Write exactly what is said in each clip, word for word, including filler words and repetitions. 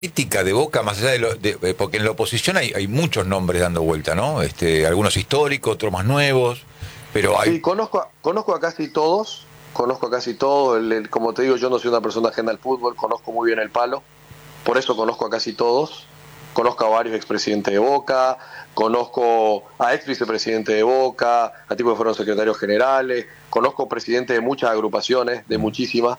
política de Boca, más allá de, lo, de porque en la oposición hay, hay muchos nombres dando vuelta, ¿no? Este, algunos históricos, otros más nuevos, pero hay... Sí, conozco, conozco a casi todos, conozco a casi todos, el, el, como te digo, yo no soy una persona ajena al fútbol, conozco muy bien el palo, por eso conozco a casi todos, conozco a varios expresidentes de Boca, conozco a ex vicepresidentes de Boca, a tipos que fueron secretarios generales, conozco presidentes de muchas agrupaciones, de muchísimas.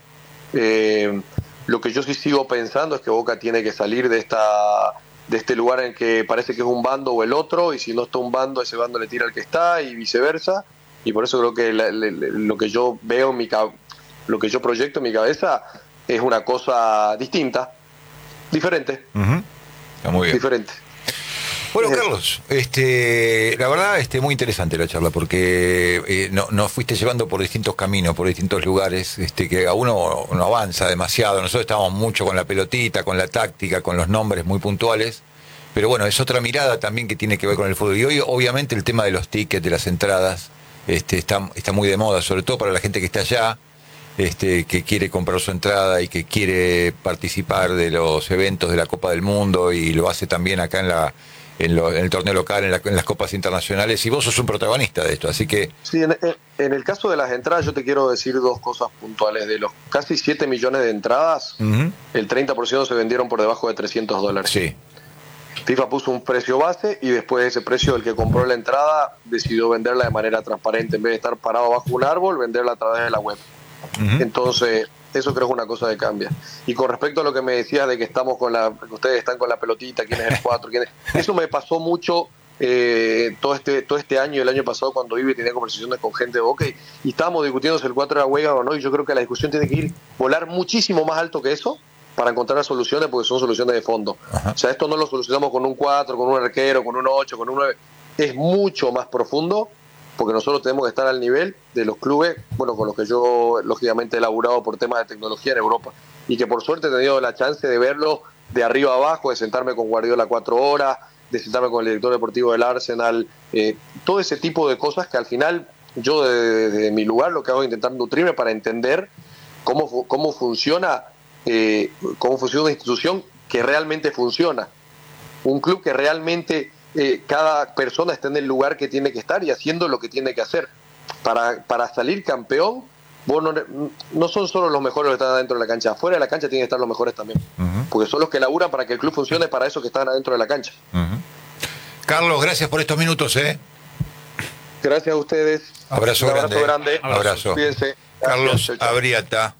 Eh, lo que yo sí sigo pensando es que Boca tiene que salir de esta de este lugar en que parece que es un bando o el otro, y si no está un bando, ese bando le tira al que está, y viceversa. Y por eso creo que la, la, lo que yo veo en mi lo que yo proyecto en mi cabeza es una cosa distinta, diferente. Uh-huh. Está muy bien. Diferente. Bueno, Carlos, este, la verdad, este, muy interesante la charla, porque eh, no, nos fuiste llevando por distintos caminos, por distintos lugares, este, que a uno no avanza demasiado. Nosotros estábamos mucho con la pelotita, con la táctica, con los nombres muy puntuales, pero bueno, es otra mirada también que tiene que ver con el fútbol. Y hoy, obviamente, el tema de los tickets, de las entradas, este, está, está muy de moda, sobre todo para la gente que está allá, este, que quiere comprar su entrada y que quiere participar de los eventos de la Copa del Mundo, y lo hace también acá en la En, lo, en el torneo local, en, la, en las copas internacionales, y vos sos un protagonista de esto, así que... Sí, en, en el caso de las entradas yo te quiero decir dos cosas puntuales. De los casi siete millones de entradas, uh-huh. el treinta por ciento se vendieron por debajo de trescientos dólares. Sí. FIFA puso un precio base, y después de ese precio el que compró la entrada decidió venderla de manera transparente. En vez de estar parado bajo un árbol, venderla a través de la web. Uh-huh. Entonces... eso creo que es una cosa que cambia. Y con respecto a lo que me decías de que estamos con la, que ustedes están con la pelotita, quién es el cuatro, quién es, eso me pasó mucho eh, todo este todo este año y el año pasado, cuando iba y tenía conversaciones con gente de Boca, y, y estábamos discutiendo si el cuatro era hueva o no, y yo creo que la discusión tiene que ir volar muchísimo más alto que eso para encontrar soluciones, porque son soluciones de fondo. Ajá. O sea, esto no lo solucionamos con un cuatro, con un arquero, con un ocho, con un nueve, es mucho más profundo, porque nosotros tenemos que estar al nivel de los clubes, bueno, con los que yo lógicamente he laburado por temas de tecnología en Europa, y que por suerte he tenido la chance de verlo de arriba a abajo, de sentarme con Guardiola cuatro horas, de sentarme con el director deportivo del Arsenal, eh, todo ese tipo de cosas que al final yo desde de, de mi lugar lo que hago es intentar nutrirme para entender cómo, cómo funciona eh, cómo funciona una institución que realmente funciona, un club que realmente... Eh, cada persona está en el lugar que tiene que estar y haciendo lo que tiene que hacer. Para, para salir campeón, vos no, no son solo los mejores los que están adentro de la cancha, afuera de la cancha tienen que estar los mejores también, uh-huh. porque son los que laburan para que el club funcione, para eso que están adentro de la cancha. Uh-huh. Carlos, gracias por estos minutos. ¿eh? Gracias a ustedes. Abrazo, Un abrazo grande. grande. Abrazo. Cuídense. Carlos Abriata,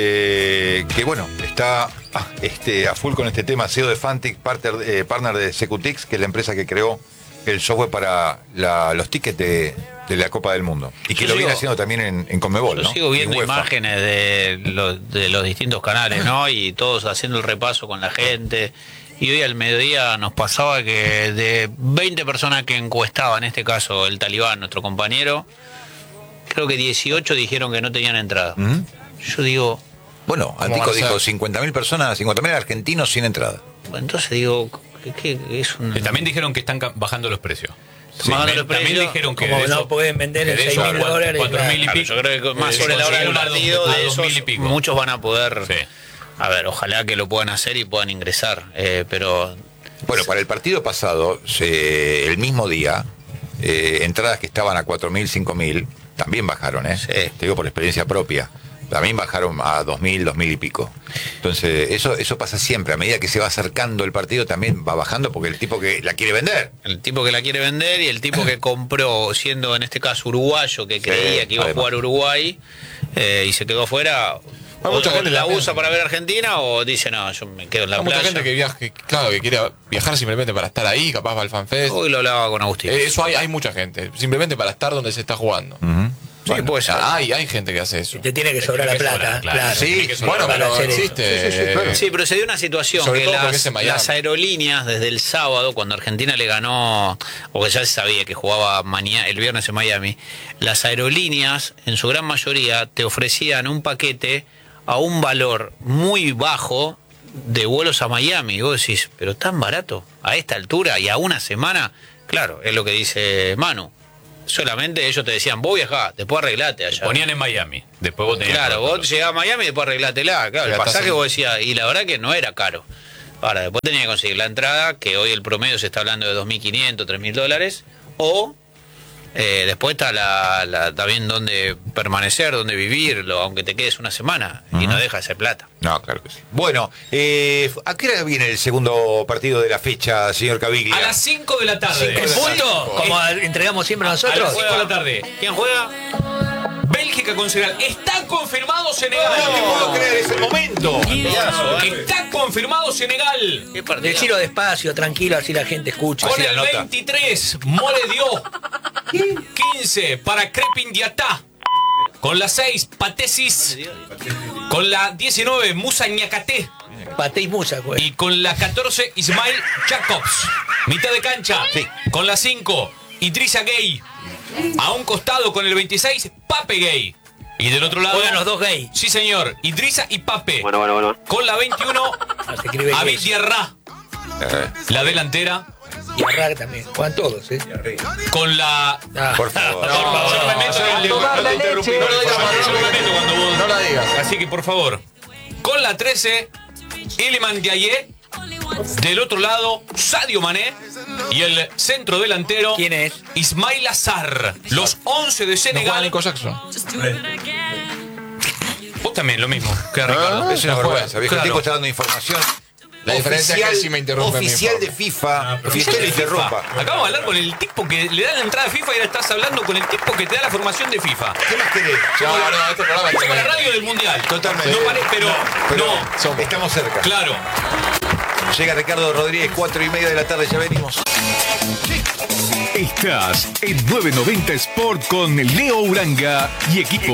eh, eh, que bueno, está ah, este, a full con este tema, C E O de Fantic, partner, eh, partner de Secutix, que es la empresa que creó el software para la, los tickets de, de la Copa del Mundo. Y que yo lo sigo, viene haciendo también en, en Conmebol, yo ¿no? sigo viendo imágenes de los, de los distintos canales, ¿no? Y todos haciendo el repaso con la gente. Y hoy al mediodía nos pasaba que de veinte personas que encuestaba, en este caso el Talibán, nuestro compañero, creo que dieciocho dijeron que no tenían entrada. ¿Mm? Yo digo... Bueno, Antico dijo cincuenta mil personas, cincuenta mil argentinos sin entrada. Entonces digo, ¿qué, qué es un... También dijeron que están bajando los precios. Sí, bajando los precios. También dijeron que como no pueden vender en seis mil dólares. cuatro mil y pico. Yo creo que más sobre la hora del partido de esos, muchos van a poder... Sí. A ver, ojalá que lo puedan hacer y puedan ingresar, eh, pero... Bueno, para el partido pasado, se, el mismo día, eh, entradas que estaban a cuatro mil, cinco mil... también bajaron, ¿eh? Sí. Te digo por experiencia propia. También bajaron a dos mil, dos mil y pico. Entonces, eso eso pasa siempre. A medida que se va acercando el partido, también va bajando porque el tipo que la quiere vender. El tipo que la quiere vender y el tipo que compró, siendo en este caso uruguayo, que creía sí, que iba además. a jugar Uruguay eh, y se quedó afuera. Hay mucha gente la también. usa para ver Argentina o dice, no, yo me quedo en la Hay playa. mucha gente que viaja, que, claro, que quiere viajar simplemente para estar ahí, capaz va al FanFest. Hoy lo hablaba con Agustín. Eh, eso hay, hay mucha gente, simplemente para estar donde se está jugando. Uh-huh. Sí, bueno, pues hay, hay gente que hace eso. Te tiene que sobrar la plata, sobrar, claro. claro. Sí, bueno, pero existe. Sí, sí, sí, claro. Sí, pero se dio una situación sobre que todo porque las, es en Miami. las aerolíneas desde el sábado, cuando Argentina le ganó, o que ya se sabía que jugaba mañana, el viernes en Miami, las aerolíneas en su gran mayoría te ofrecían un paquete a un valor muy bajo de vuelos a Miami. Y vos decís, pero tan barato a esta altura y a una semana. Claro, es lo que dice Manu. Solamente ellos te decían, vos viajá, después arreglate allá. Ponían en Miami, después vos tenías... Claro, vos llegás a Miami y después arreglátela. Claro, el pasaje vos decías, y la verdad que no era caro. Ahora, después tenía que conseguir la entrada, que hoy el promedio se está hablando de dos mil quinientos, tres mil dólares, o eh, después está la, la, también dónde permanecer, dónde vivirlo, aunque te quedes una semana, uh-huh. y no deja de ser plata. No, claro que sí. Bueno, eh, ¿a qué hora viene el segundo partido de la fecha, señor Caviglia? A las cinco de la tarde. ¿En punto? Como entregamos siempre nosotros. A las cinco de la tarde. ¿Quién juega? Bélgica con Senegal. Está confirmado Senegal. No, no puedo creer, es el momento. Está confirmado Senegal. Decirlo despacio, tranquilo, así la gente escucha. Con Así la el nota. veintitrés, Mole dio. quince para Crepin Diatá. Con la seis, Patesis. Con la diecinueve, Musa Ñacate. Paté y Musa, güey. Y con la catorce, Ismail Jacobs. Mitad de cancha. Sí. Con la cinco, Idrissa Gueye. A un costado con el veintiséis, Pape Gueye. Y del otro lado... Juegan los dos Gueye. Sí, señor. Idrissa y Pape. Bueno, bueno, bueno. Con la veintiuno, Se escribe Abid Gueye. Diarra. La delantera. Y Arraga también. Juegan todos, ¿eh? Con la... Ah, Por favor. por favor. Yo me meto en el- no te interrumpí, no lo digas más, yo me meto cuando vos- No la digas. Así que, por favor. Con la trece, Iliman Diaye. Del otro lado, Sadio Mané. Y el centro delantero, ¿Quién es? Ismail Assar. Los once de ¿No juega Senegal. Nico Jackson? Vos también, lo mismo. Que Ricardo. Es una No juega. vergüenza, viejo. El Claro. tipo está dando información. La diferencia es que él sí me interrumpe a mí, Oficial Pablo. de FIFA. Oficial Oficial de de FIFA. interrumpa. Acabamos de hablar con el tipo que le da la entrada a FIFA y ahora estás hablando con el tipo que te da la formación de FIFA. ¿Qué más querés? No, no, este programa es Somos la tremendo. radio del mundial. Totalmente. No parece, pero, Pero no. somos. estamos cerca. Claro. Llega Ricardo Rodríguez, cuatro y media de la tarde, ya venimos. Estás en novecientos noventa Sport con Leo Uranga y equipo.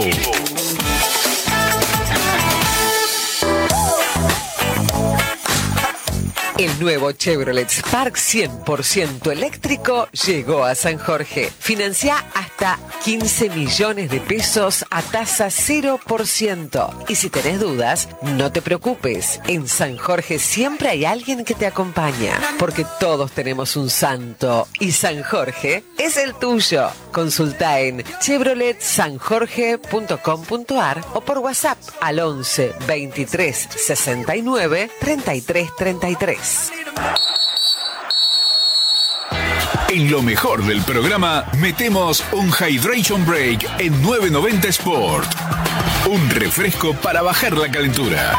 El nuevo Chevrolet Spark cien por ciento eléctrico llegó a San Jorge. Financia hasta quince millones de pesos a tasa cero por ciento. Y si tenés dudas, no te preocupes. En San Jorge siempre hay alguien que te acompaña. Porque todos tenemos un santo. Y San Jorge es el tuyo. Consulta en chevrolet san jorge punto com punto a r o por WhatsApp al once veintitrés sesenta y nueve treinta y tres treinta y tres. En lo mejor del programa, metemos un Hydration Break en novecientos noventa Sport. Un refresco para bajar la calentura.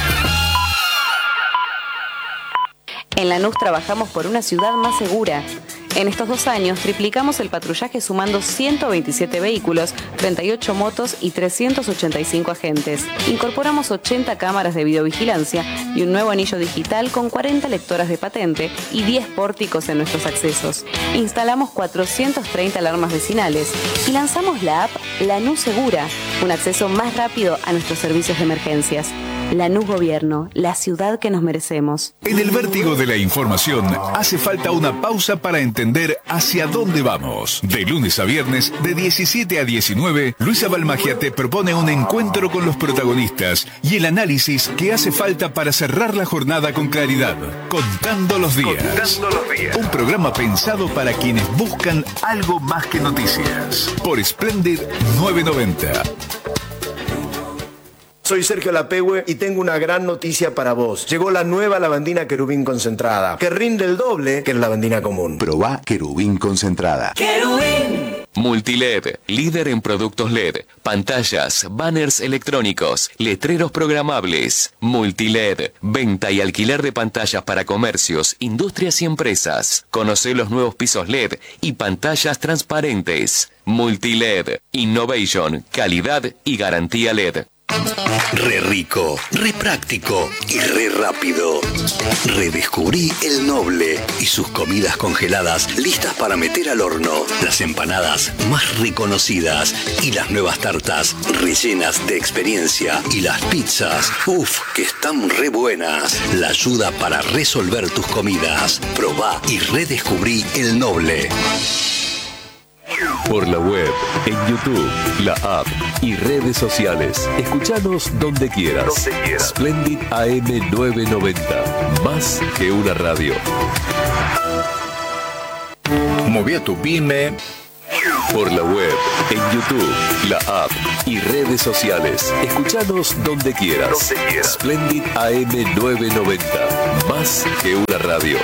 En Lanús trabajamos por una ciudad más segura. En estos dos años triplicamos el patrullaje sumando ciento veintisiete vehículos, treinta y ocho motos y trescientos ochenta y cinco agentes. Incorporamos ochenta cámaras de videovigilancia y un nuevo anillo digital con cuarenta lectoras de patente y diez pórticos en nuestros accesos. Instalamos cuatrocientas treinta alarmas vecinales y lanzamos la app Lanús Segura, un acceso más rápido a nuestros servicios de emergencias. Lanús Gobierno, la ciudad que nos merecemos. En el vértigo de la información, hace falta una pausa para entender hacia dónde vamos. De lunes a viernes, de diecisiete a diecinueve, Luisa Balmagia te propone un encuentro con los protagonistas y el análisis que hace falta para cerrar la jornada con claridad. Contando los días. Contando los días. Un programa pensado para quienes buscan algo más que noticias. Por Splendid novecientos noventa. Soy Sergio Lapehue y tengo una gran noticia para vos. Llegó la nueva lavandina Querubín concentrada, que rinde el doble que la lavandina común. Probá Querubín concentrada. ¡Querubín! Multiled, líder en productos L E D, pantallas, banners electrónicos, letreros programables. Multiled, venta y alquiler de pantallas para comercios, industrias y empresas. Conoce los nuevos pisos L E D y pantallas transparentes. Multiled, innovation, calidad y garantía L E D. Re rico, re práctico y re rápido. Redescubrí el Noble y sus comidas congeladas listas para meter al horno. Las empanadas más reconocidas y las nuevas tartas rellenas de experiencia. Y las pizzas, uff, que están re buenas. La ayuda para resolver tus comidas. Probá y redescubrí el Noble. Por la web, en YouTube, la app y redes sociales. Escuchanos donde quieras. Donde quieras. Splendid A M novecientos noventa. Más que una radio. Moví a tu pyme. Por la web, en YouTube, la app y redes sociales. Escuchanos donde quieras. Donde quieras. Splendid A M novecientos noventa. Más que una radio.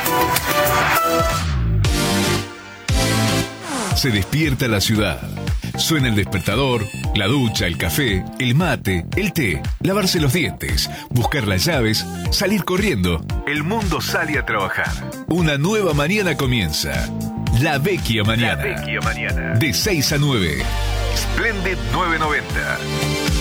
Se despierta la ciudad. Suena el despertador, la ducha, el café, el mate, el té, lavarse los dientes, buscar las llaves, salir corriendo. El mundo sale a trabajar. Una nueva mañana comienza. La Vecchia Mañana. La Vecchia Mañana. De seis a nueve. Splendid novecientos noventa.